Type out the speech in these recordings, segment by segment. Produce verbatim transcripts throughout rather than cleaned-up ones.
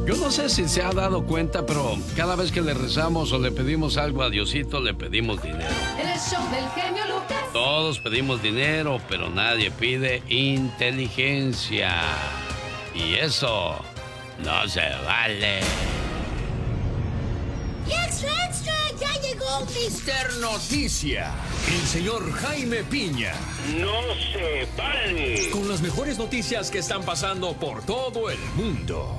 Yo no sé si se ha dado cuenta, pero cada vez que le rezamos o le pedimos algo a Diosito, le pedimos dinero. En el show del genio Lucas. Todos pedimos dinero, pero nadie pide inteligencia. Y eso no se vale. ¡Extra, extra! ¡Ya llegó mister Noticia! El señor Jaime Piña. ¡No se vale! Con las mejores noticias que están pasando por todo el mundo.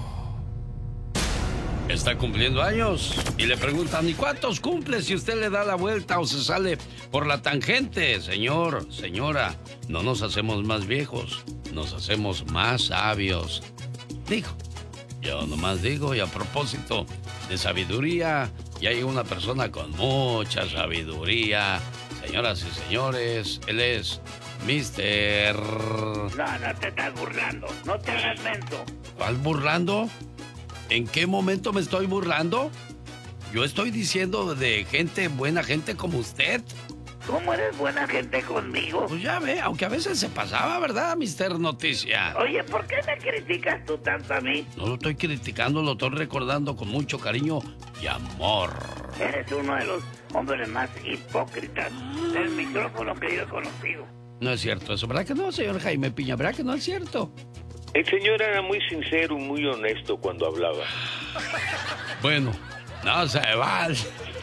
Está cumpliendo años y le preguntan, ¿y cuántos cumple si usted le da la vuelta o se sale por la tangente? Señor, señora, no nos hacemos más viejos, nos hacemos más sabios. Digo, yo nomás digo, y a propósito de sabiduría, ya hay una persona con mucha sabiduría. Señoras y señores, él es mister... No, no te estás burlando, no te hagas menso. ¿Cuál burlando? ¿En qué momento me estoy burlando? Yo estoy diciendo de gente, buena gente como usted. ¿Cómo eres buena gente conmigo? Pues ya ve, aunque a veces se pasaba, ¿verdad, mister Noticia? Oye, ¿por qué me criticas tú tanto a mí? No lo estoy criticando, lo estoy recordando con mucho cariño y amor. Eres uno de los hombres más hipócritas del micrófono que yo he conocido. No es cierto eso, ¿verdad que no, señor Jaime Piña? ¿Verdad que no es cierto? El señor era muy sincero, muy honesto cuando hablaba. Bueno, no se vale.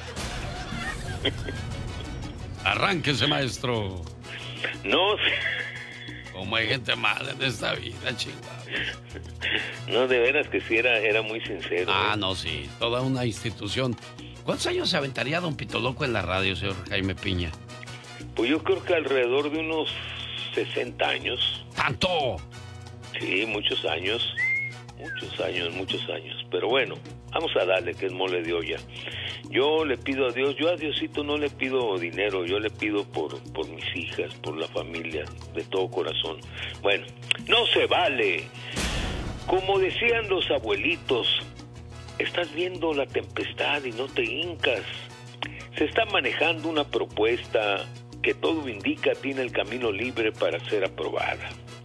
Arránquese, maestro. No, como hay gente mala en esta vida, chingada. No, de veras que sí era, era muy sincero. Ah, ¿eh? no, sí, toda una institución. ¿Cuántos años se aventaría Don Pito Loco en la radio, señor Jaime Piña? Pues yo creo que alrededor de unos sesenta años. ¡Tanto! Sí, muchos años, muchos años, muchos años. Pero bueno, vamos a darle que es mole de olla. Yo le pido a Dios, yo a Diosito no le pido dinero, yo le pido por, por mis hijas, por la familia, de todo corazón. Bueno, no se vale. Como decían los abuelitos, estás viendo la tempestad y no te hincas. Se está manejando una propuesta que todo indica tiene el camino libre para ser aprobada.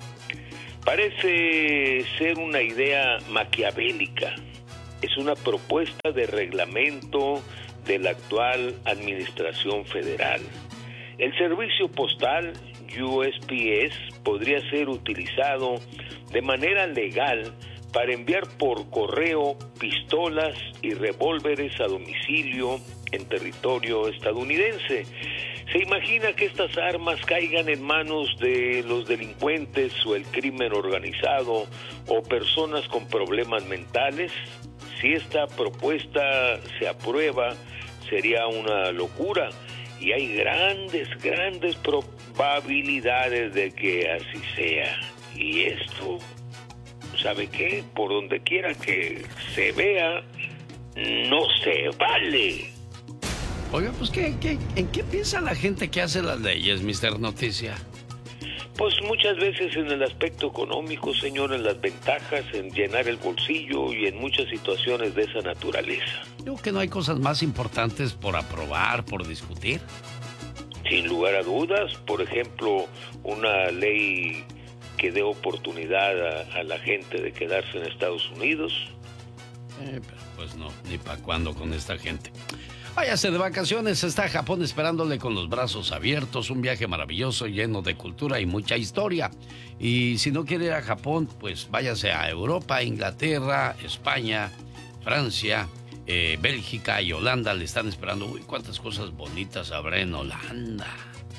Parece ser una idea maquiavélica. Es una propuesta de reglamento de la actual Administración Federal. El servicio postal U S P S podría ser utilizado de manera legal para enviar por correo pistolas y revólveres a domicilio en territorio estadounidense. ¿Se imagina que estas armas caigan en manos de los delincuentes o el crimen organizado o personas con problemas mentales? Si esta propuesta se aprueba, sería una locura y hay grandes, grandes probabilidades de que así sea. Y esto, ¿sabe qué? Por donde quiera que se vea, no se vale. Oiga, pues, ¿qué, qué, ¿en qué piensa la gente que hace las leyes, mister Noticia? Pues muchas veces en el aspecto económico, señor, en las ventajas, en llenar el bolsillo y en muchas situaciones de esa naturaleza. Digo que no hay cosas más importantes por aprobar, por discutir. Sin lugar a dudas, por ejemplo, una ley que dé oportunidad a, a la gente de quedarse en Estados Unidos. Eh, pero pues no, ni para cuándo con esta gente. Váyase de vacaciones, está Japón esperándole con los brazos abiertos, un viaje maravilloso lleno de cultura y mucha historia. Y si no quiere ir a Japón, pues váyase a Europa, Inglaterra, España, Francia, eh, Bélgica y Holanda le están esperando. Uy, cuántas cosas bonitas habrá en Holanda.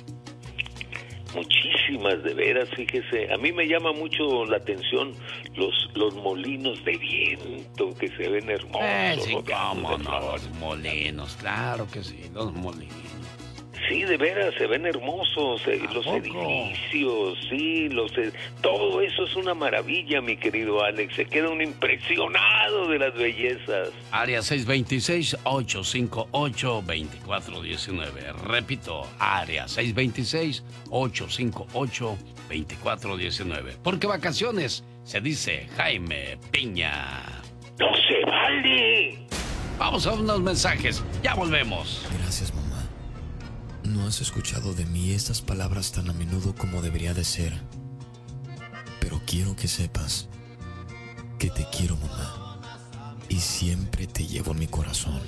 Muchísimas, de veras, fíjese. A mí me llama mucho la atención los los molinos de viento que se ven hermosos. Eh, sí, cómo no, los molinos, claro que sí, los molinos. Sí, de veras, se ven hermosos, eh, los poco? edificios, sí, los eh, todo eso es una maravilla, mi querido Alex. Se queda uno impresionado de las bellezas. Área seis dos seis, ocho cinco ocho, dos cuatro uno nueve. Repito, área seis dos seis, ocho cinco ocho, dos cuatro uno nueve. Porque vacaciones se dice Jaime Piña. ¡No se vale! Vamos a unos mensajes, ya volvemos. Gracias, mamá. No has escuchado de mí estas palabras tan a menudo como debería de ser. Pero quiero que sepas que te quiero, mamá. y siempre te llevo en mi corazón.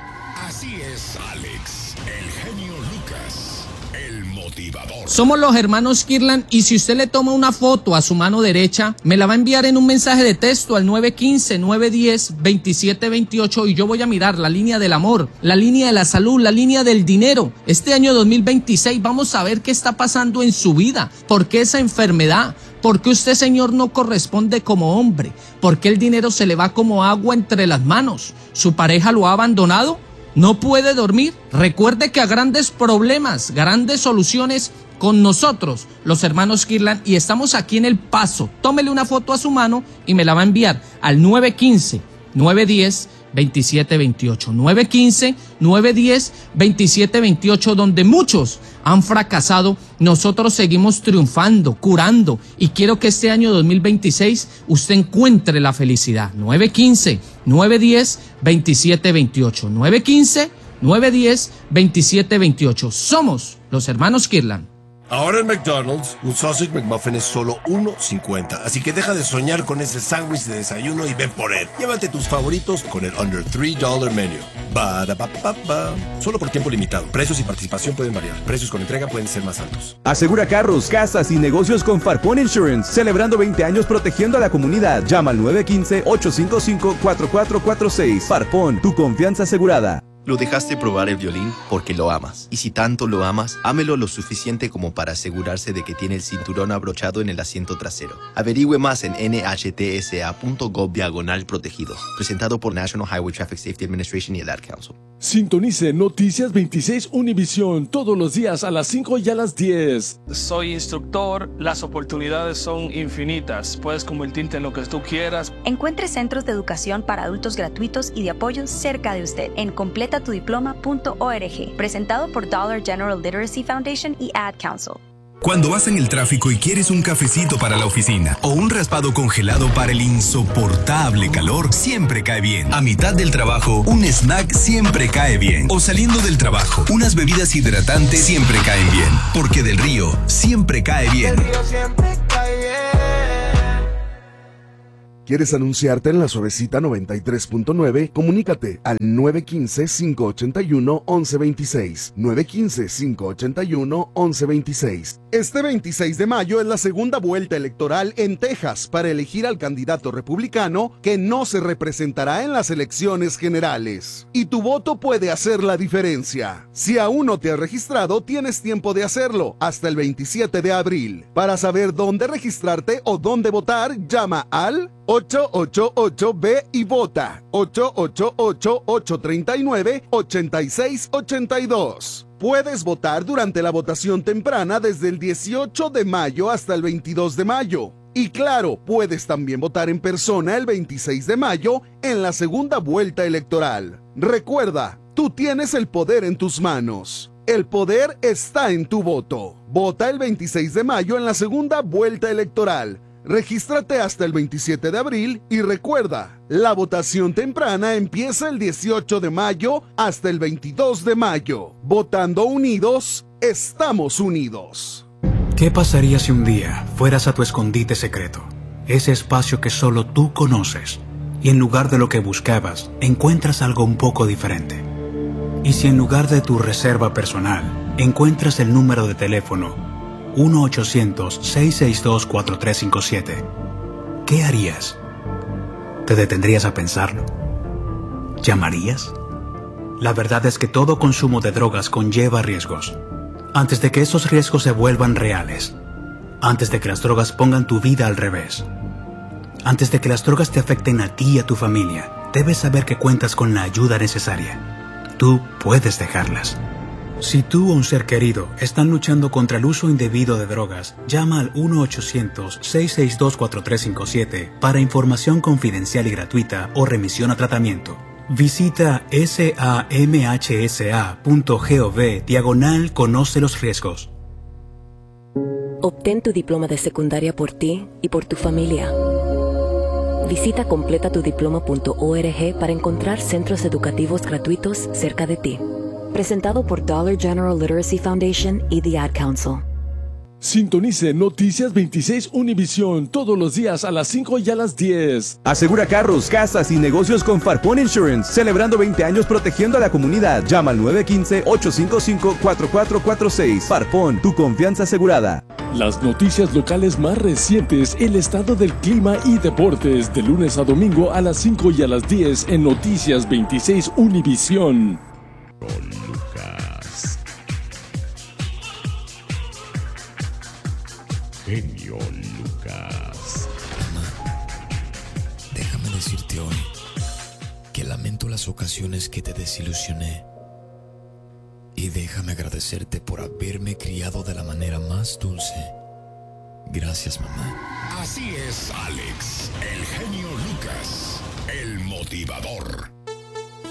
Así es, Alex, el genio Lucas, el motivador. Somos los hermanos Kirlan y si usted le toma una foto a su mano derecha, me la va a enviar en un mensaje de texto al nueve uno cinco, nueve uno cero, dos siete dos ocho y yo voy a mirar la línea del amor, la línea de la salud, la línea del dinero. Este año dos mil veintiséis vamos a ver qué está pasando en su vida, por qué esa enfermedad, por qué usted, señor, no corresponde como hombre, por qué el dinero se le va como agua entre las manos, su pareja lo ha abandonado. ¿No puede dormir? Recuerde que a grandes problemas, grandes soluciones con nosotros, los hermanos Kirlan, y estamos aquí en El Paso. Tómele una foto a su mano y me la va a enviar al nueve uno cinco, nueve uno cero, dos siete dos ocho. nueve uno cinco, nueve uno cero, dos siete dos ocho, donde muchos han fracasado, nosotros seguimos triunfando, curando, y quiero que este año dos mil veintiséis usted encuentre la felicidad. nueve uno cinco, nueve uno cero, dos siete dos ocho. nueve uno cinco, nueve uno cero, dos siete dos ocho. Somos los hermanos Kirlan. Ahora en McDonald's, un Sausage McMuffin es solo uno cincuenta, así que deja de soñar con ese sándwich de desayuno y ven por él. Llévate tus favoritos con el Under tres dólares Menu. Ba-da-ba-ba-ba. Solo por tiempo limitado. Precios y participación pueden variar. Precios con entrega pueden ser más altos. Asegura carros, casas y negocios con Farpon Insurance. Celebrando veinte años protegiendo a la comunidad. Llama al nueve uno cinco, ocho cinco cinco, cuatro cuatro cuatro seis. Farpon, tu confianza asegurada. Lo dejaste probar el violín porque lo amas. Y si tanto lo amas, ámelo lo suficiente como para asegurarse de que tiene el cinturón abrochado en el asiento trasero. Averigüe más en N H T S A punto gov diagonal protegido. Presentado por National Highway Traffic Safety Administration y el Ad Council. Sintonice Noticias veintiséis Univisión todos los días a las cinco y a las diez. Soy instructor, las oportunidades son infinitas. Puedes convertirte en lo que tú quieras. Encuentre centros de educación para adultos gratuitos y de apoyo cerca de usted en completa tu diploma punto org. Presentado por Dollar General Literacy Foundation y Ad Council. Cuando vas en el tráfico y quieres un cafecito para la oficina o un raspado congelado para el insoportable calor, siempre cae bien. A mitad del trabajo, un snack siempre cae bien. O saliendo del trabajo, unas bebidas hidratantes siempre caen bien. Porque Del Río siempre cae bien. Del Río siempre cae bien. ¿Quieres anunciarte en La Suavecita noventa y tres punto nueve? Comunícate al nueve uno cinco, cinco ocho uno, once veintiséis. nueve uno cinco, cinco ocho uno, once veintiséis. Este veintiséis de mayo es la segunda vuelta electoral en Texas para elegir al candidato republicano que no se representará en las elecciones generales. Y tu voto puede hacer la diferencia. Si aún no te has registrado, tienes tiempo de hacerlo hasta el veintisiete de abril. Para saber dónde registrarte o dónde votar, llama al ocho ocho ocho B y vota ocho ocho ocho, ocho tres nueve, ocho seis ocho dos. Puedes votar durante la votación temprana desde el dieciocho de mayo hasta el veintidós de mayo. Y claro, puedes también votar en persona el veintiséis de mayo en la segunda vuelta electoral. Recuerda, tú tienes el poder en tus manos. El poder está en tu voto. Vota el veintiséis de mayo en la segunda vuelta electoral. Regístrate hasta el veintisiete de abril y recuerda, la votación temprana empieza el dieciocho de mayo hasta el veintidós de mayo. Votando unidos, estamos unidos. ¿Qué pasaría si un día fueras a tu escondite secreto? Ese espacio que solo tú conoces, y en lugar de lo que buscabas, encuentras algo un poco diferente. Y si en lugar de tu reserva personal, encuentras el número de teléfono uno ochocientos, seis seis dos, cuatro tres cinco siete. ¿Qué harías? ¿Te detendrías a pensarlo? ¿Llamarías? La verdad es que todo consumo de drogas conlleva riesgos. Antes de que esos riesgos se vuelvan reales, antes de que las drogas pongan tu vida al revés, antes de que las drogas te afecten a ti y a tu familia, debes saber que cuentas con la ayuda necesaria. Tú puedes dejarlas. Si tú o un ser querido están luchando contra el uso indebido de drogas, llama al uno ochocientos, seis seis dos, cuatro tres cinco siete para información confidencial y gratuita o remisión a tratamiento. Visita samhsa punto gov diagonal conoce los riesgos. Obtén tu diploma de secundaria por ti y por tu familia. Visita completa tu diploma punto org para encontrar centros educativos gratuitos cerca de ti. Presentado por Dollar General Literacy Foundation y The Ad Council. Sintonice Noticias veintiséis Univisión todos los días a las cinco y a las diez. Asegura carros, casas y negocios con Farpon Insurance, celebrando veinte años protegiendo a la comunidad. Llama al nueve uno cinco, ocho cinco cinco, cuatro cuatro cuatro seis. Farpon, tu confianza asegurada. Las noticias locales más recientes, el estado del clima y deportes, de lunes a domingo a las cinco y a las diez en Noticias veintiséis Univisión. Con Lucas. Genio Lucas. Mamá, déjame decirte hoy que lamento las ocasiones que te desilusioné. Y déjame agradecerte por haberme criado de la manera más dulce. Gracias, mamá. Así es, Alex, el genio Lucas, el motivador.